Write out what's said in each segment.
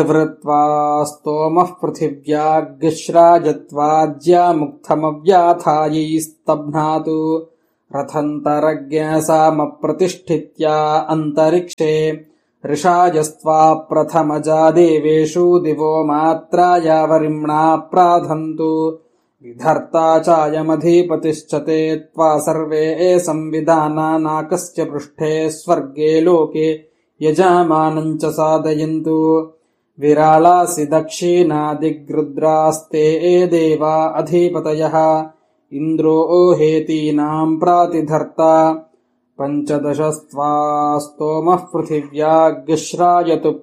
वृत्वा स्तोमः पृथिव्याग्निश्राजत्वाज्यामुक्थमव्याथायैस्तब्ध्नातु रथन्तरज्ञसामप्रतिष्ठित्या अन्तरिक्षे ऋषाजस्त्वा प्रथमजा देवेषु दिवो मात्राया वरिम्णा प्राधन्तु विधर्ता चायमधिपतिश्च ते त्वा सर्वे संविधानानाकस्य पृष्ठे स्वर्गे लोके यजामानम् च साधयन्तु विराळासि दक्षिणादिग्रुद्रास्ते देवा अधिपतयः इन्द्रो हेतीनाम् प्रातिधर्ता पञ्चदशस्त्वा स्तोमः पृथिव्याग्निश्राजतु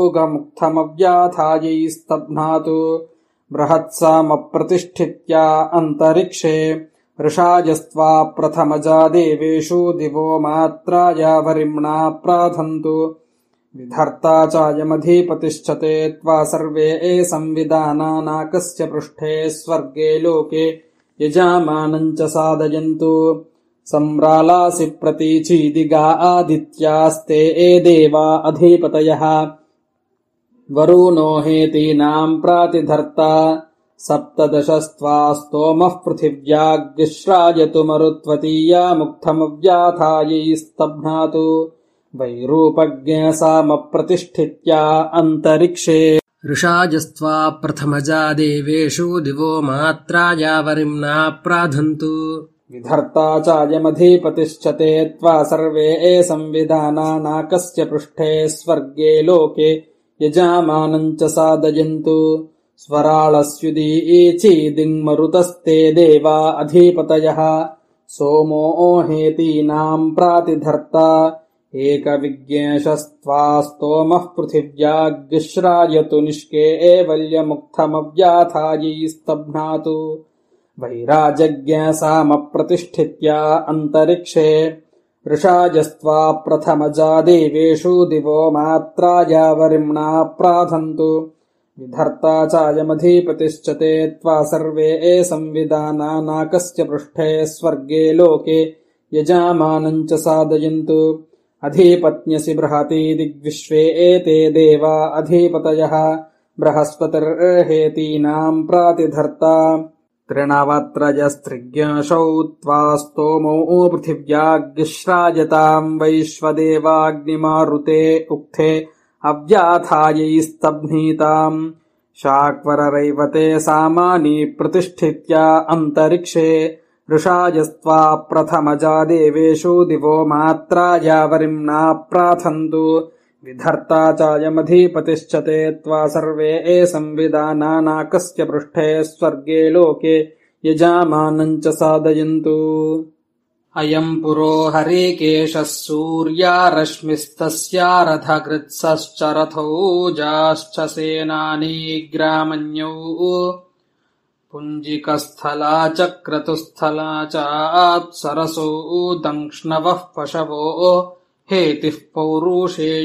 प्रऊगमुक्थमव्याथायैस्तब्ध्नातु बृहत्सामप्रतिष्ठित्या अन्तरिक्षे ऋषाजस्त्वा प्रथमजा देवेषु दिवो मात्राया वरिम्णा प्राधन्तु विधर्ता चायमधिपतिश्च ते त्वा सर्वे संविधानानाकस्य पृष्ठे स्वर्गे लोके यजामानम् च साधयन्तु सम्रालासि प्रतीचीदिगा आदित्यास्ते देवा अधिपतयः वरुणो हेतीनाम् प्रातिधर्ता सप्तदशस्त्वा स्तोमः पृथिव्याग्निश्राजतु मरुत्वतीया मुक्थमव्याथायैस्तब्ध्नातु वैरूपज्ञसामप्रतिष्ठित्या अन्तरिक्षे ऋषाजस्त्वा प्रथमजा देवेषु दिवो मात्राया वरिम्णा प्राधन्तु विधर्ता चायमधिपतिश्च ते त्वा सर्वे संविधानानाकस्य पृष्ठे स्वर्गे लोके यजामानम् च साधयन्तु स्वराळस्युदीचीदिङ्मरुतस्ते देवा अधिपतयः सोमो हेतीनाम् प्रातिधर्ता एकविज्ञेशस्त्वा स्तोमः पृथिव्याग्निश्राजतु निष्केवल्यमुक्थमव्याथायैस्तब्ध्नातु वैराजज्ञसामप्रतिष्ठित्या अन्तरिक्षे ऋषाजस्त्वा प्रथमजा देवेषु दिवो मात्राया वरिम्णा प्राधन्तु विधर्ता चायमधिपतिश्च ते त्वा सर्वे संविधानानाकस्य पृष्ठे स्वर्गे लोके यजामानम् च साधयन्तु अधिपत्न्यसि बृहती दिग्विश्वे एते देवा अधिपतयः बृहस्पतिर्हेतीनाम् प्रातिधर्ता त्रिणवत्रयस्त्रिज्ञशौ त्वा स्तोमो पृथिव्याग्निश्राजताम् वैश्वदेवाग्निमारुते उक्थे अव्याथायैस्तब्धीताम् शाक्वररैवते सामानि प्रतिष्ठित्या अन्तरिक्षे ऋषाजस्त्वा प्रथमजा देवेषु दिवो मात्राया वरिम्णा प्राथन्तु विधर्ता चायमधिपतिश्च ते त्वा सर्वे संविधानानाकस्य पृष्ठे स्वर्गे लोके यजामानम् च साधयन्तु अयम् पुरो हरिकेशः सूर्या रश्मिस्तस्या रथकृत्सश्च रथौजाश्च सेनानी ग्रामण्यौ पुञ्जिकस्थला च क्रतुस्थला चाप्सरसौ दंक्ष्णवः पशवो हेतिः पौरुषे